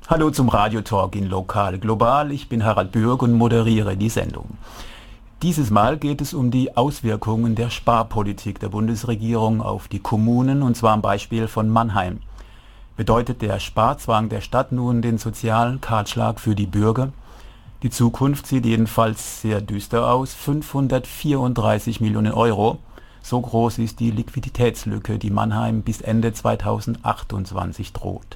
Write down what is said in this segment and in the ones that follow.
Hallo zum Radiotalk in Lokal Global. Ich bin Harald Bürg und moderiere die Sendung. Dieses Mal geht es um die Auswirkungen der Sparpolitik der Bundesregierung auf die Kommunen, und zwar am Beispiel von Mannheim. Bedeutet der Sparzwang der Stadt nun den sozialen Kahlschlag für die Bürger? Die Zukunft sieht jedenfalls sehr düster aus. 534 Millionen Euro. So groß ist die Liquiditätslücke, die Mannheim bis Ende 2028 droht.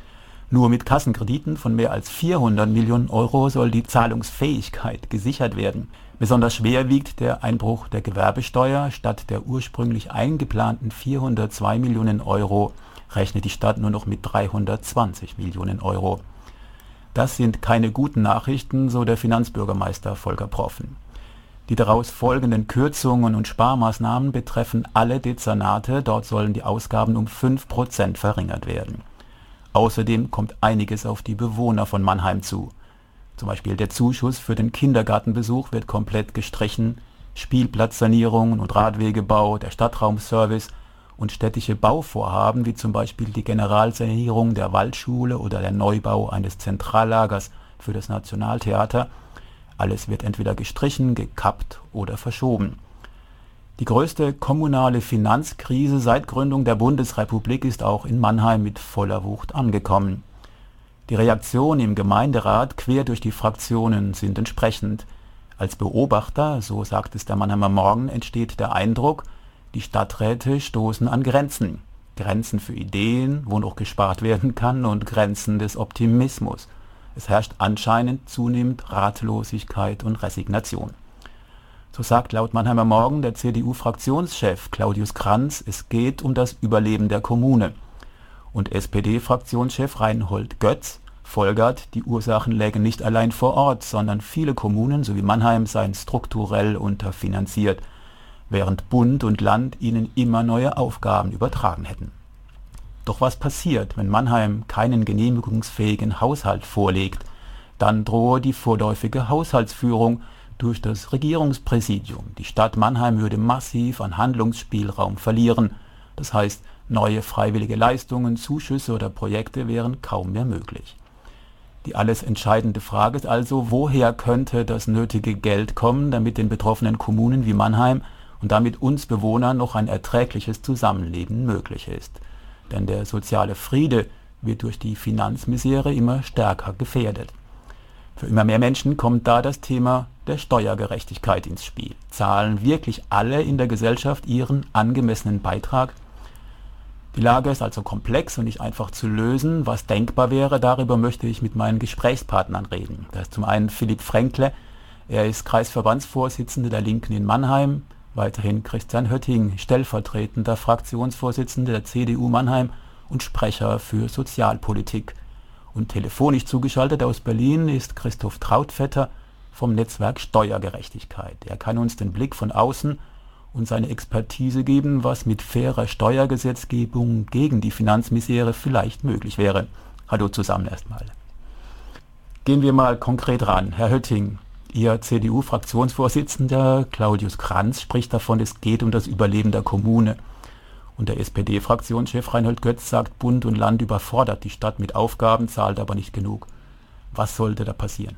Nur mit Kassenkrediten von mehr als 400 Millionen Euro soll die Zahlungsfähigkeit gesichert werden. Besonders schwer wiegt der Einbruch der Gewerbesteuer. Statt der ursprünglich eingeplanten 402 Millionen Euro rechnet die Stadt nur noch mit 320 Millionen Euro. Das sind keine guten Nachrichten, so der Finanzbürgermeister Volker Proffen. Die daraus folgenden Kürzungen und Sparmaßnahmen betreffen alle Dezernate. Dort sollen die Ausgaben um 5% verringert werden. Außerdem kommt einiges auf die Bewohner von Mannheim zu. Zum Beispiel der Zuschuss für den Kindergartenbesuch wird komplett gestrichen, Spielplatzsanierungen und Radwegebau, der Stadtraumservice und städtische Bauvorhaben wie zum Beispiel die Generalsanierung der Waldschule oder der Neubau eines Zentrallagers für das Nationaltheater. Alles wird entweder gestrichen, gekappt oder verschoben. Die größte kommunale Finanzkrise seit Gründung der Bundesrepublik ist auch in Mannheim mit voller Wucht angekommen. Die Reaktionen im Gemeinderat quer durch die Fraktionen sind entsprechend. Als Beobachter, so sagt es der Mannheimer Morgen, entsteht der Eindruck, die Stadträte stoßen an Grenzen. Grenzen für Ideen, wo noch gespart werden kann, und Grenzen des Optimismus. Es herrscht anscheinend zunehmend Ratlosigkeit und Resignation. So sagt laut Mannheimer Morgen der CDU-Fraktionschef Claudius Kranz, es geht um das Überleben der Kommune. Und SPD-Fraktionschef Reinhold Götz folgert, die Ursachen lägen nicht allein vor Ort, sondern viele Kommunen sowie Mannheim seien strukturell unterfinanziert, während Bund und Land ihnen immer neue Aufgaben übertragen hätten. Doch was passiert, wenn Mannheim keinen genehmigungsfähigen Haushalt vorlegt? Dann drohe die vorläufige Haushaltsführung durch das Regierungspräsidium. Die Stadt Mannheim würde massiv an Handlungsspielraum verlieren. Das heißt, neue freiwillige Leistungen, Zuschüsse oder Projekte wären kaum mehr möglich. Die alles entscheidende Frage ist also, woher könnte das nötige Geld kommen, damit den betroffenen Kommunen wie Mannheim und damit uns Bewohnern noch ein erträgliches Zusammenleben möglich ist. Denn der soziale Friede wird durch die Finanzmisere immer stärker gefährdet. Für immer mehr Menschen kommt da das Thema der Steuergerechtigkeit ins Spiel. Zahlen wirklich alle in der Gesellschaft ihren angemessenen Beitrag? Die Lage ist also komplex und nicht einfach zu lösen. Was denkbar wäre, darüber möchte ich mit meinen Gesprächspartnern reden. Da ist zum einen Philipp Fränkle, er ist Kreisverbandsvorsitzender der Linken in Mannheim, weiterhin Christian Hötting, stellvertretender Fraktionsvorsitzender der CDU Mannheim und Sprecher für Sozialpolitik. Und telefonisch zugeschaltet aus Berlin ist Christoph Trautvetter vom Netzwerk Steuergerechtigkeit. Er kann uns den Blick von außen und seine Expertise geben, was mit fairer Steuergesetzgebung gegen die Finanzmisere vielleicht möglich wäre. Hallo zusammen erstmal. Gehen wir mal konkret ran. Herr Hötting, Ihr CDU-Fraktionsvorsitzender Claudius Kranz spricht davon, es geht um das Überleben der Kommune. Und der SPD-Fraktionschef Reinhold Götz sagt, Bund und Land überfordert die Stadt mit Aufgaben, zahlt aber nicht genug. Was sollte da passieren?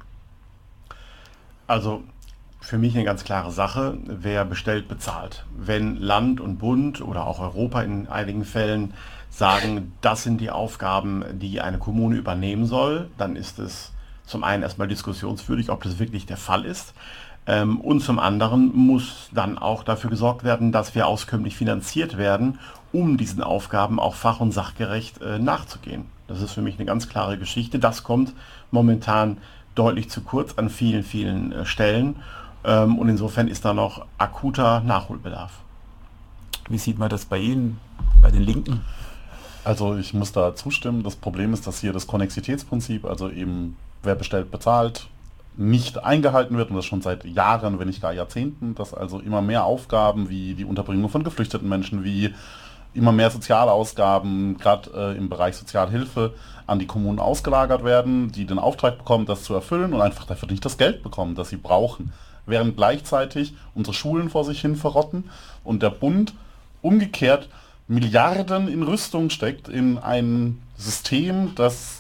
Also für mich eine ganz klare Sache, wer bestellt, bezahlt. Wenn Land und Bund oder auch Europa in einigen Fällen sagen, das sind die Aufgaben, die eine Kommune übernehmen soll, dann ist es zum einen erstmal diskussionswürdig, ob das wirklich der Fall ist. Und zum anderen muss dann auch dafür gesorgt werden, dass wir auskömmlich finanziert werden, um diesen Aufgaben auch fach- und sachgerecht nachzugehen. Das ist für mich eine ganz klare Geschichte. Das kommt momentan deutlich zu kurz an vielen, vielen Stellen. Und insofern ist da noch akuter Nachholbedarf. Wie sieht man das bei Ihnen, bei den Linken? Also ich muss da zustimmen. Das Problem ist, dass hier das Konnexitätsprinzip, also eben wer bestellt, bezahlt, nicht eingehalten wird, und das schon seit Jahren, wenn nicht gar Jahrzehnten, dass also immer mehr Aufgaben wie die Unterbringung von geflüchteten Menschen, wie immer mehr Sozialausgaben, gerade im Bereich Sozialhilfe, an die Kommunen ausgelagert werden, die den Auftrag bekommen, das zu erfüllen und einfach dafür nicht das Geld bekommen, das sie brauchen. Während gleichzeitig unsere Schulen vor sich hin verrotten und der Bund umgekehrt Milliarden in Rüstung steckt, in ein System, das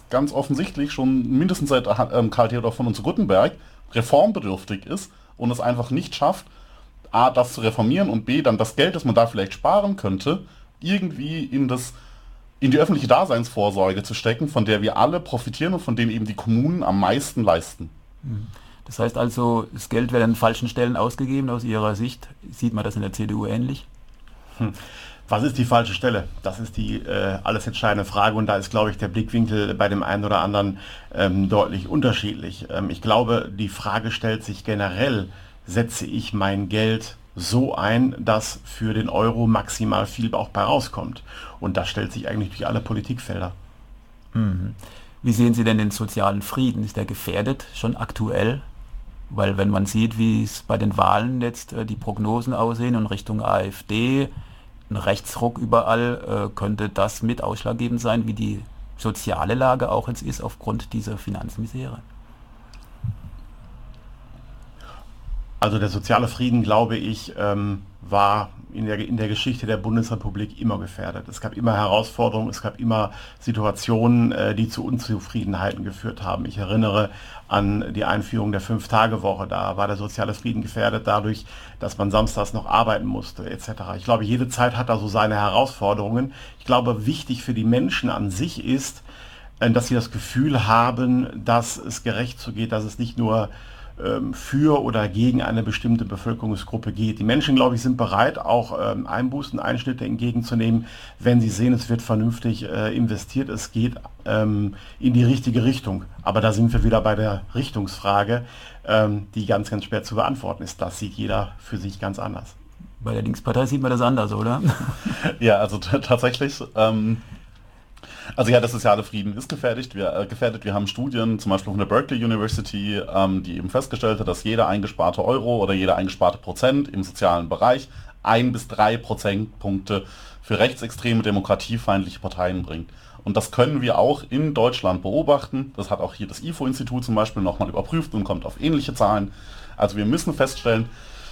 ganz offensichtlich schon mindestens seit Karl Theodor von und zu Guttenberg reformbedürftig ist und es einfach nicht schafft, A, das zu reformieren und B, dann das Geld, das man da vielleicht sparen könnte, irgendwie in die öffentliche Daseinsvorsorge zu stecken, von der wir alle profitieren und von dem eben die Kommunen am meisten leisten. Das heißt also, das Geld wird an falschen Stellen ausgegeben. Aus Ihrer Sicht sieht man das in der CDU ähnlich? Was ist die falsche Stelle? Das ist die alles entscheidende Frage und da ist, glaube ich, der Blickwinkel bei dem einen oder anderen deutlich unterschiedlich. Ich glaube, die Frage stellt sich generell, setze ich mein Geld so ein, dass für den Euro maximal viel auch bei rauskommt. Und das stellt sich eigentlich durch alle Politikfelder. Wie sehen Sie denn den sozialen Frieden? Ist der gefährdet schon aktuell? Weil wenn man sieht, wie es bei den Wahlen jetzt die Prognosen aussehen und Richtung AfD, ein Rechtsruck überall, könnte das mit ausschlaggebend sein, wie die soziale Lage auch jetzt ist aufgrund dieser Finanzmisere? Also der soziale Frieden, glaube ich, war in der Geschichte der Bundesrepublik immer gefährdet. Es gab immer Herausforderungen, es gab immer Situationen, die zu Unzufriedenheiten geführt haben. Ich erinnere an die Einführung der 5-Tage-Woche. Da war der soziale Frieden gefährdet dadurch, dass man samstags noch arbeiten musste, etc. Ich glaube, jede Zeit hat da so seine Herausforderungen. Ich glaube, wichtig für die Menschen an sich ist, dass sie das Gefühl haben, dass es gerecht zugeht, dass es nicht nur für oder gegen eine bestimmte Bevölkerungsgruppe geht. Die Menschen, glaube ich, sind bereit, auch Einbußen, Einschnitte entgegenzunehmen, wenn sie sehen, es wird vernünftig investiert, es geht in die richtige Richtung. Aber da sind wir wieder bei der Richtungsfrage, die ganz, ganz schwer zu beantworten ist. Das sieht jeder für sich ganz anders. Bei der Linkspartei sieht man das anders, oder? Ja, also tatsächlich... Also ja, der soziale Frieden ist gefährdet. Wir haben Studien, zum Beispiel von der Berkeley University, die eben festgestellt hat, dass jeder eingesparte Euro oder jeder eingesparte Prozent im sozialen Bereich 1 bis 3 Prozentpunkte für rechtsextreme, demokratiefeindliche Parteien bringt. Und das können wir auch in Deutschland beobachten. Das hat auch hier das IFO-Institut zum Beispiel nochmal überprüft und kommt auf ähnliche Zahlen. Also wir müssen feststellen,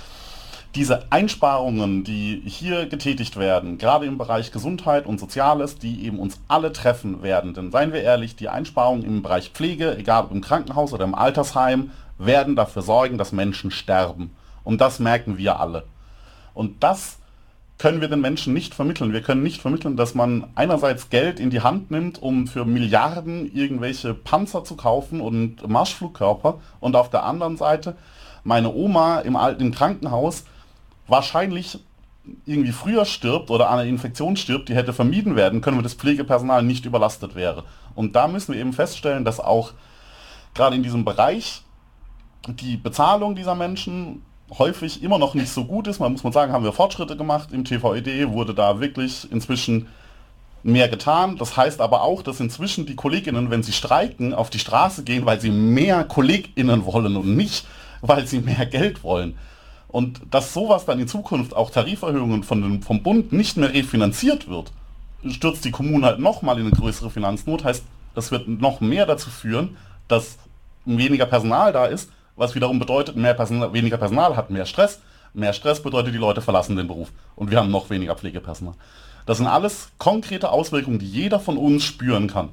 diese Einsparungen, die hier getätigt werden, gerade im Bereich Gesundheit und Soziales, die eben uns alle treffen werden. Denn seien wir ehrlich, die Einsparungen im Bereich Pflege, egal ob im Krankenhaus oder im Altersheim, werden dafür sorgen, dass Menschen sterben. Und das merken wir alle. Und das können wir den Menschen nicht vermitteln. Wir können nicht vermitteln, dass man einerseits Geld in die Hand nimmt, um für Milliarden irgendwelche Panzer zu kaufen und Marschflugkörper, und auf der anderen Seite meine Oma im Krankenhaus wahrscheinlich irgendwie früher stirbt oder an einer Infektion stirbt, die hätte vermieden werden können, wenn das Pflegepersonal nicht überlastet wäre. Und da müssen wir eben feststellen, dass auch gerade in diesem Bereich die Bezahlung dieser Menschen häufig immer noch nicht so gut ist. Man muss sagen, haben wir Fortschritte gemacht. Im TVED wurde da wirklich inzwischen mehr getan. Das heißt aber auch, dass inzwischen die KollegInnen, wenn sie streiken, auf die Straße gehen, weil sie mehr KollegInnen wollen und nicht, weil sie mehr Geld wollen. Und dass sowas dann in Zukunft auch Tariferhöhungen vom Bund nicht mehr refinanziert wird, stürzt die Kommune halt nochmal in eine größere Finanznot. Heißt, das wird noch mehr dazu führen, dass weniger Personal da ist, was wiederum bedeutet, weniger Personal hat mehr Stress. Mehr Stress bedeutet, die Leute verlassen den Beruf. Und wir haben noch weniger Pflegepersonal. Das sind alles konkrete Auswirkungen, die jeder von uns spüren kann.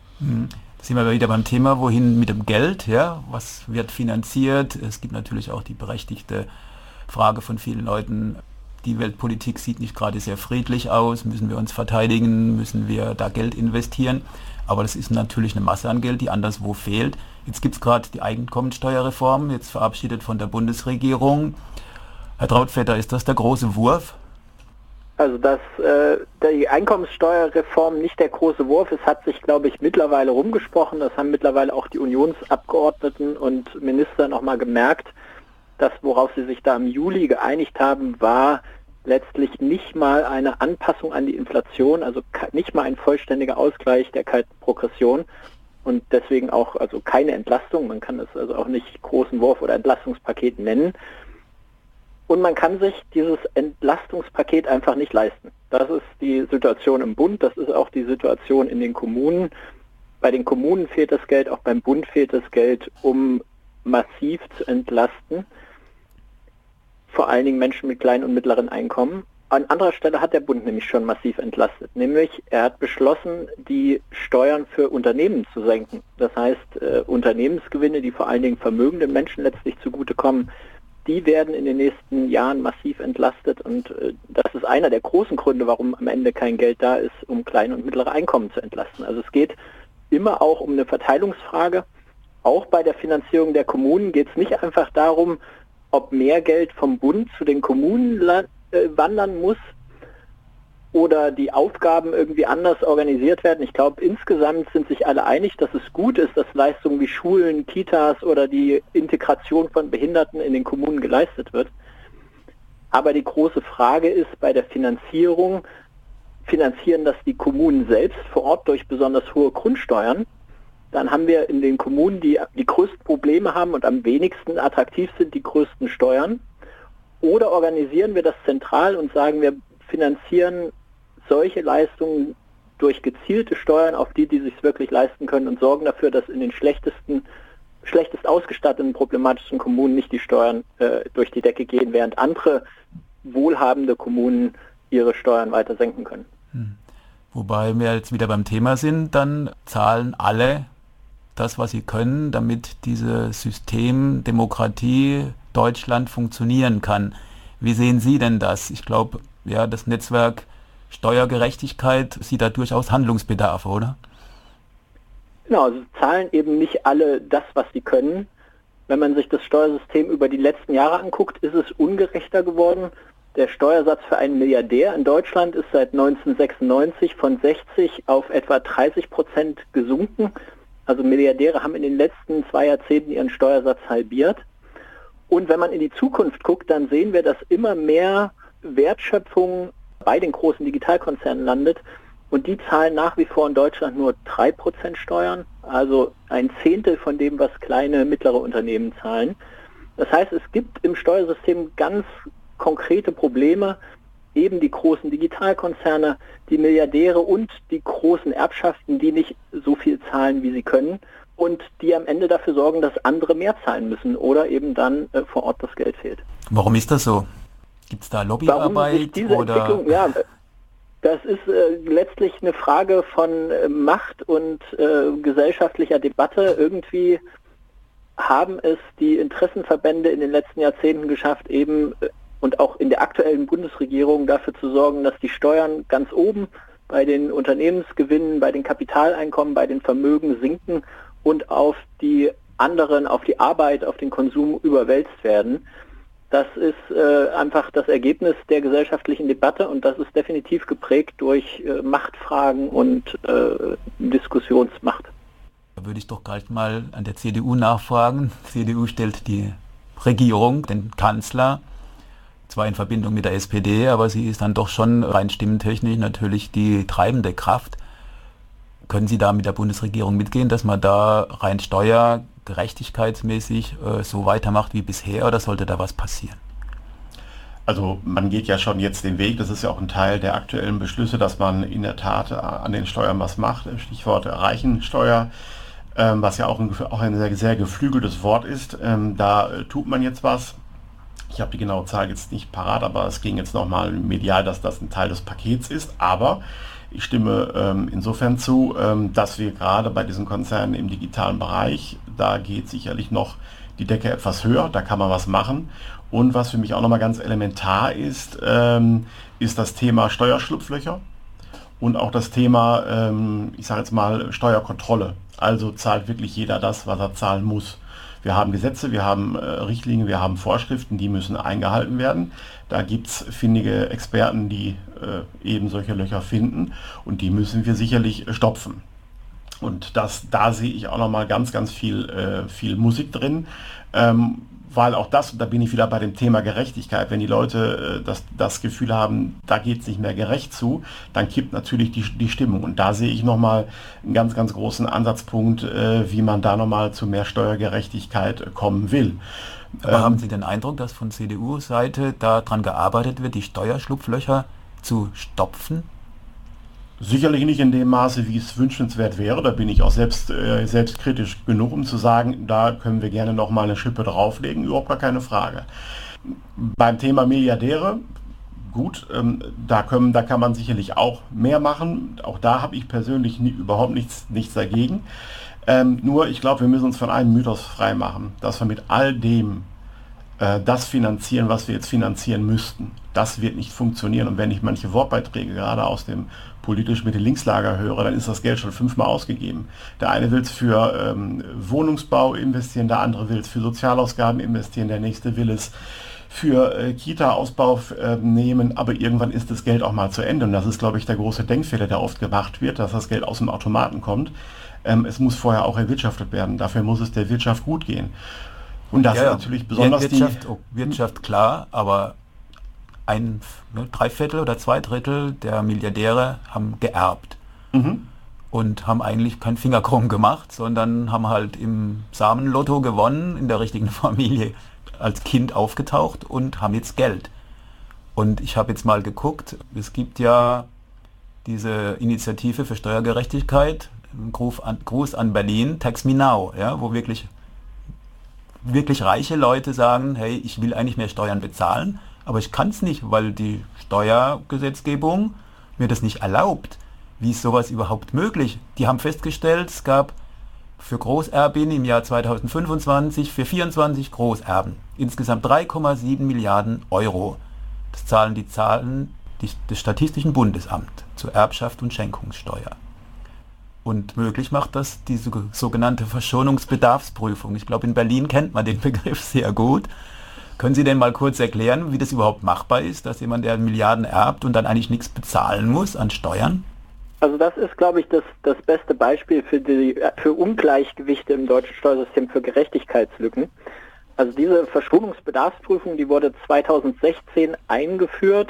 Da sind wir wieder beim Thema, wohin mit dem Geld, ja? Was wird finanziert? Es gibt natürlich auch die berechtigte Frage von vielen Leuten, die Weltpolitik sieht nicht gerade sehr friedlich aus, müssen wir uns verteidigen, müssen wir da Geld investieren, aber das ist natürlich eine Masse an Geld, die anderswo fehlt. Jetzt gibt es gerade die Einkommensteuerreform, jetzt verabschiedet von der Bundesregierung. Herr Trautvetter, ist das der große Wurf? Also dass die Einkommenssteuerreform nicht der große Wurf ist, hat sich, glaube ich, mittlerweile rumgesprochen. Das haben mittlerweile auch die Unionsabgeordneten und Minister nochmal gemerkt. Das, worauf sie sich da im Juli geeinigt haben, war letztlich nicht mal eine Anpassung an die Inflation, also nicht mal ein vollständiger Ausgleich der kalten Progression und deswegen auch also keine Entlastung. Man kann es also auch nicht großen Wurf oder Entlastungspaket nennen. Und man kann sich dieses Entlastungspaket einfach nicht leisten. Das ist die Situation im Bund, das ist auch die Situation in den Kommunen. Bei den Kommunen fehlt das Geld, auch beim Bund fehlt das Geld, um massiv zu entlasten. Vor allen Dingen Menschen mit kleinen und mittleren Einkommen. An anderer Stelle hat der Bund nämlich schon massiv entlastet. Nämlich, er hat beschlossen, die Steuern für Unternehmen zu senken. Das heißt, Unternehmensgewinne, die vor allen Dingen vermögenden Menschen letztlich zugutekommen, die werden in den nächsten Jahren massiv entlastet. Und das ist einer der großen Gründe, warum am Ende kein Geld da ist, um kleine und mittlere Einkommen zu entlasten. Also es geht immer auch um eine Verteilungsfrage. Auch bei der Finanzierung der Kommunen geht es nicht einfach darum, ob mehr Geld vom Bund zu den Kommunen wandern muss oder die Aufgaben irgendwie anders organisiert werden. Ich glaube, insgesamt sind sich alle einig, dass es gut ist, dass Leistungen wie Schulen, Kitas oder die Integration von Behinderten in den Kommunen geleistet wird. Aber die große Frage ist bei der Finanzierung, finanzieren das die Kommunen selbst vor Ort durch besonders hohe Grundsteuern? Dann haben wir in den Kommunen, die die größten Probleme haben und am wenigsten attraktiv sind, die größten Steuern. Oder organisieren wir das zentral und sagen, wir finanzieren solche Leistungen durch gezielte Steuern auf die, die sich wirklich leisten können und sorgen dafür, dass in den schlechtest ausgestatteten, problematischen Kommunen nicht die Steuern durch die Decke gehen, während andere wohlhabende Kommunen ihre Steuern weiter senken können. Wobei wir jetzt wieder beim Thema sind, dann zahlen alle das, was sie können, damit dieses System Demokratie Deutschland funktionieren kann. Wie sehen Sie denn das? Ich glaube, ja, das Netzwerk Steuergerechtigkeit sieht da durchaus Handlungsbedarf, oder? Genau, also zahlen eben nicht alle das, was sie können. Wenn man sich das Steuersystem über die letzten Jahre anguckt, ist es ungerechter geworden. Der Steuersatz für einen Milliardär in Deutschland ist seit 1996 von 60 auf etwa 30% gesunken. Also Milliardäre haben in den letzten 2 Jahrzehnten ihren Steuersatz halbiert. Und wenn man in die Zukunft guckt, dann sehen wir, dass immer mehr Wertschöpfung bei den großen Digitalkonzernen landet. Und die zahlen nach wie vor in Deutschland nur 3% Steuern, also ein Zehntel von dem, was kleine, mittlere Unternehmen zahlen. Das heißt, es gibt im Steuersystem ganz konkrete Probleme, eben die großen Digitalkonzerne, die Milliardäre und die großen Erbschaften, die nicht so viel zahlen, wie sie können und die am Ende dafür sorgen, dass andere mehr zahlen müssen oder eben dann vor Ort das Geld fehlt. Warum ist das so? Gibt es da Lobbyarbeit? Entwicklung, ja, das ist letztlich eine Frage von Macht und gesellschaftlicher Debatte. Irgendwie haben es die Interessenverbände in den letzten Jahrzehnten geschafft, eben und auch in der aktuellen Bundesregierung dafür zu sorgen, dass die Steuern ganz oben bei den Unternehmensgewinnen, bei den Kapitaleinkommen, bei den Vermögen sinken und auf die anderen, auf die Arbeit, auf den Konsum überwälzt werden. Das ist einfach das Ergebnis der gesellschaftlichen Debatte und das ist definitiv geprägt durch Machtfragen und Diskussionsmacht. Da würde ich doch gleich mal an der CDU nachfragen. Die CDU stellt die Regierung, den Kanzler, zwar in Verbindung mit der SPD, aber sie ist dann doch schon rein stimmentechnisch natürlich die treibende Kraft. Können Sie da mit der Bundesregierung mitgehen, dass man da rein steuergerechtigkeitsmäßig so weitermacht wie bisher oder sollte da was passieren? Also man geht ja schon jetzt den Weg, das ist ja auch ein Teil der aktuellen Beschlüsse, dass man in der Tat an den Steuern was macht, Stichwort Reichensteuer, was ja auch ein sehr, sehr geflügeltes Wort ist. Da tut man jetzt was. Ich habe die genaue Zahl jetzt nicht parat, aber es ging jetzt nochmal medial, dass das ein Teil des Pakets ist. Aber ich stimme insofern zu, dass wir gerade bei diesen Konzernen im digitalen Bereich, da geht sicherlich noch die Decke etwas höher, da kann man was machen. Und was für mich auch nochmal ganz elementar ist, ist das Thema Steuerschlupflöcher und auch das Thema, ich sage jetzt mal, Steuerkontrolle. Also zahlt wirklich jeder das, was er zahlen muss. Wir haben Gesetze, wir haben Richtlinien, wir haben Vorschriften, die müssen eingehalten werden. Da gibt es findige Experten, die eben solche Löcher finden und die müssen wir sicherlich stopfen. Und da sehe ich auch nochmal ganz, ganz viel Musik drin, weil auch das, und da bin ich wieder bei dem Thema Gerechtigkeit, wenn die Leute das Gefühl haben, da geht es nicht mehr gerecht zu, dann kippt natürlich die Stimmung. Und da sehe ich nochmal einen ganz, ganz großen Ansatzpunkt, wie man da nochmal zu mehr Steuergerechtigkeit kommen will. Aber haben Sie den Eindruck, dass von CDU-Seite daran gearbeitet wird, die Steuerschlupflöcher zu stopfen? Sicherlich nicht in dem Maße, wie es wünschenswert wäre. Da bin ich auch selbstkritisch genug, um zu sagen, da können wir gerne noch mal eine Schippe drauflegen, überhaupt gar keine Frage. Beim Thema Milliardäre, gut, da kann man sicherlich auch mehr machen. Auch da habe ich persönlich überhaupt nichts dagegen. Nur, ich glaube, wir müssen uns von einem Mythos freimachen, dass wir mit all dem das finanzieren, was wir jetzt finanzieren müssten. Das wird nicht funktionieren. Und wenn ich manche Wortbeiträge gerade aus dem politisch Mitte-Links-Lager höre, dann ist das Geld schon 5-mal ausgegeben. Der eine will es für Wohnungsbau investieren, der andere will es für Sozialausgaben investieren, der nächste will es für Kita-Ausbau nehmen, aber irgendwann ist das Geld auch mal zu Ende. Und das ist, glaube ich, der große Denkfehler, der oft gemacht wird, dass das Geld aus dem Automaten kommt. Es muss vorher auch erwirtschaftet werden. Dafür muss es der Wirtschaft gut gehen. Und das ist natürlich besonders Wirtschaft klar, aber 3/4 oder 2/3 der Milliardäre haben geerbt und haben eigentlich keinen Finger krumm gemacht, sondern haben halt im Samenlotto gewonnen, in der richtigen Familie als Kind aufgetaucht und haben jetzt Geld. Und ich habe jetzt mal geguckt, es gibt ja diese Initiative für Steuergerechtigkeit, Gruß an Berlin, Tax Me Now, ja, wo wirklich reiche Leute sagen, hey, ich will eigentlich mehr Steuern bezahlen, aber ich kann es nicht, weil die Steuergesetzgebung mir das nicht erlaubt. Wie ist sowas überhaupt möglich? Die haben festgestellt, es gab für Großerben im Jahr 2025 für 24 Großerben insgesamt 3,7 Milliarden Euro. Das zahlen des Statistischen Bundesamt zur Erbschaft und Schenkungssteuer. Und möglich macht das diese sogenannte Verschonungsbedarfsprüfung. Ich glaube, in Berlin kennt man den Begriff sehr gut. Können Sie denn mal kurz erklären, wie das überhaupt machbar ist, dass jemand, der Milliarden erbt und dann eigentlich nichts bezahlen muss an Steuern? Also das ist, glaube ich, das beste Beispiel für Ungleichgewichte im deutschen Steuersystem, für Gerechtigkeitslücken. Also diese Verschonungsbedarfsprüfung, die wurde 2016 eingeführt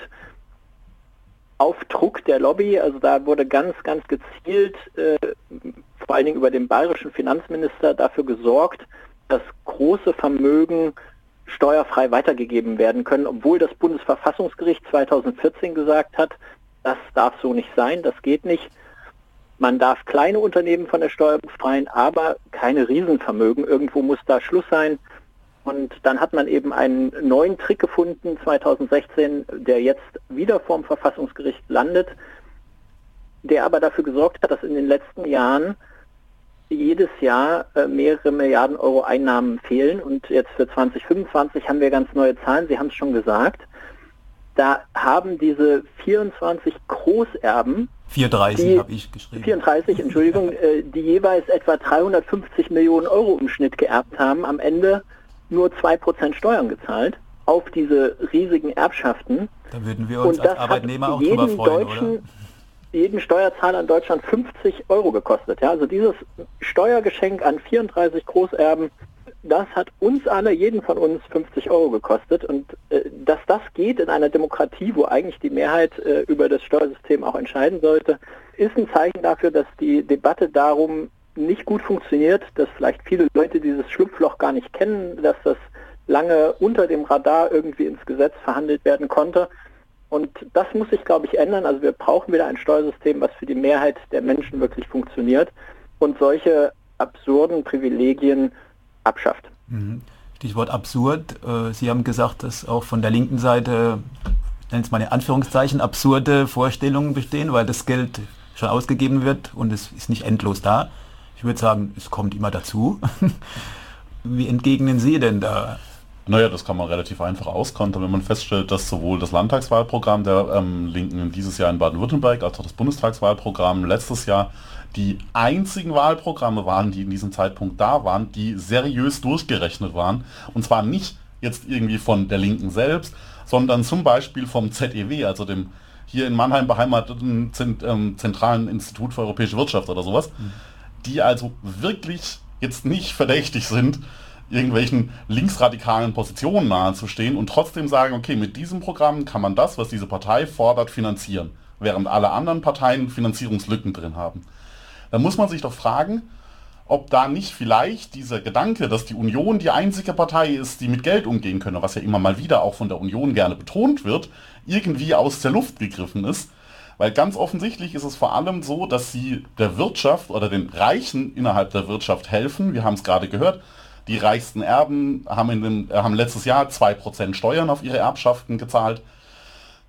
auf Druck der Lobby. Also da wurde ganz gezielt, vor allen Dingen über den bayerischen Finanzminister, dafür gesorgt, dass große Vermögen steuerfrei weitergegeben werden können, obwohl das Bundesverfassungsgericht 2014 gesagt hat, das darf so nicht sein, das geht nicht. Man darf kleine Unternehmen von der Steuer befreien, aber keine Riesenvermögen. Irgendwo muss da Schluss sein. Und dann hat man eben einen neuen Trick gefunden, 2016, der jetzt wieder vorm Verfassungsgericht landet, der aber dafür gesorgt hat, dass in den letzten Jahren jedes Jahr mehrere Milliarden Euro Einnahmen fehlen. Und jetzt für 2025 haben wir ganz neue Zahlen, Sie haben es schon gesagt. Da haben diese 24 Großerben, 34 habe ich geschrieben. 34, Entschuldigung, die jeweils etwa 350 Millionen Euro im Schnitt geerbt haben, am Ende nur 2% Steuern gezahlt auf diese riesigen Erbschaften. Da würden wir uns als Arbeitnehmer auch drüber freuen, oder? Jeden Steuerzahler in Deutschland 50 Euro gekostet. Ja? Also dieses Steuergeschenk an 34 Großerben, das hat uns alle, jeden von uns 50 Euro gekostet. Und dass das geht in einer Demokratie, wo eigentlich die Mehrheit über das Steuersystem auch entscheiden sollte, ist ein Zeichen dafür, dass die Debatte darum nicht gut funktioniert, dass vielleicht viele Leute dieses Schlupfloch gar nicht kennen, dass das lange unter dem Radar irgendwie ins Gesetz verhandelt werden konnte. Und das muss sich, glaube ich, ändern. Also wir brauchen wieder ein Steuersystem, was für die Mehrheit der Menschen wirklich funktioniert und solche absurden Privilegien abschafft. Stichwort absurd. Sie haben gesagt, dass auch von der linken Seite, ich nenne es mal in Anführungszeichen, absurde Vorstellungen bestehen, weil das Geld schon ausgegeben wird und es ist nicht endlos da. Ich würde sagen, es kommt immer dazu. Wie entgegnen Sie denn da? Naja, das kann man relativ einfach auskontern, wenn man feststellt, dass sowohl das Landtagswahlprogramm der Linken dieses Jahr in Baden-Württemberg als auch das Bundestagswahlprogramm letztes Jahr die einzigen Wahlprogramme waren, die in diesem Zeitpunkt da waren, die seriös durchgerechnet waren. Und zwar nicht jetzt irgendwie von der Linken selbst, sondern zum Beispiel vom ZEW, also dem hier in Mannheim beheimateten Zentralen Institut für Europäische Wirtschaft oder sowas, die also wirklich jetzt nicht verdächtig sind, irgendwelchen linksradikalen Positionen nahezustehen und trotzdem sagen, okay, mit diesem Programm kann man das, was diese Partei fordert, finanzieren, während alle anderen Parteien Finanzierungslücken drin haben. Da muss man sich doch fragen, ob da nicht vielleicht dieser Gedanke, dass die Union die einzige Partei ist, die mit Geld umgehen könne, was ja immer mal wieder auch von der Union gerne betont wird, irgendwie aus der Luft gegriffen ist. Weil ganz offensichtlich ist es vor allem so, dass sie der Wirtschaft oder den Reichen innerhalb der Wirtschaft helfen. Wir haben es gerade gehört, die reichsten Erben haben letztes Jahr 2% Steuern auf ihre Erbschaften gezahlt.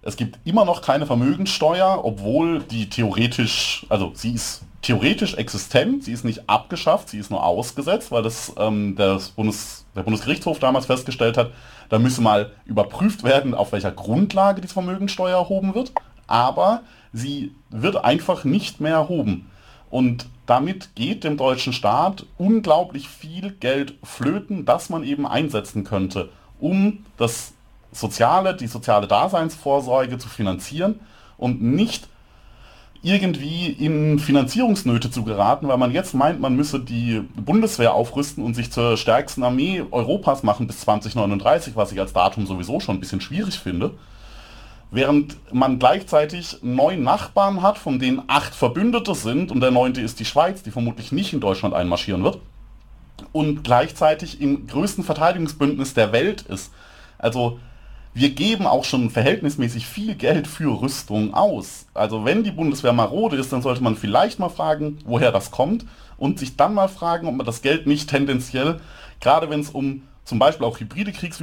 Es gibt immer noch keine Vermögensteuer, obwohl die theoretisch, also sie ist theoretisch existent, sie ist nicht abgeschafft, sie ist nur ausgesetzt, weil der Bundesgerichtshof damals festgestellt hat, da müsse mal überprüft werden, auf welcher Grundlage diese Vermögensteuer erhoben wird, aber sie wird einfach nicht mehr erhoben. Und damit geht dem deutschen Staat unglaublich viel Geld flöten, das man eben einsetzen könnte, um die soziale Daseinsvorsorge zu finanzieren und nicht irgendwie in Finanzierungsnöte zu geraten, weil man jetzt meint, man müsse die Bundeswehr aufrüsten und sich zur stärksten Armee Europas machen bis 2039, was ich als Datum sowieso schon ein bisschen schwierig finde. Während man gleichzeitig 9 Nachbarn hat, von denen 8 Verbündete sind und der 9. ist die Schweiz, die vermutlich nicht in Deutschland einmarschieren wird und gleichzeitig im größten Verteidigungsbündnis der Welt ist. Also wir geben auch schon verhältnismäßig viel Geld für Rüstung aus. Also wenn die Bundeswehr marode ist, dann sollte man vielleicht mal fragen, woher das kommt und sich dann mal fragen, ob man das Geld nicht tendenziell, gerade wenn es um zum Beispiel auch hybride